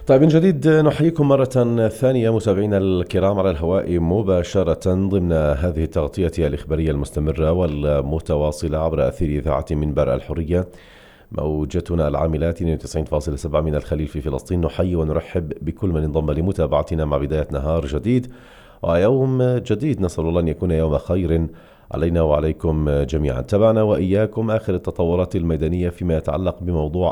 طيب، من جديد نحييكم مرة ثانية متابعينا الكرام على الهواء مباشرة ضمن هذه التغطية الإخبارية المستمرة والمتواصلة عبر أثير إذاعة منبر الحرية، موجتنا العاملة 92.7 من الخليل في فلسطين. نحيي ونرحب بكل من انضم لمتابعتنا مع بداية نهار جديد ويوم جديد. نسأل الله أن يكون يوم خير علينا وعليكم جميعا. تابعنا وإياكم آخر التطورات الميدانية فيما يتعلق بموضوع